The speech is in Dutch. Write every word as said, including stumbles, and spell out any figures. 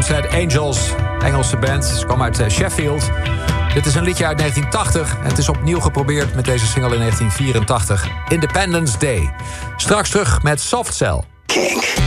Set Angels, Engelse band. Ze kwam uit Sheffield. Dit is een liedje uit negentien tachtig en het is opnieuw geprobeerd met deze single in negentien vierentachtig. Independence Day. Straks terug met Soft Cell. Kink.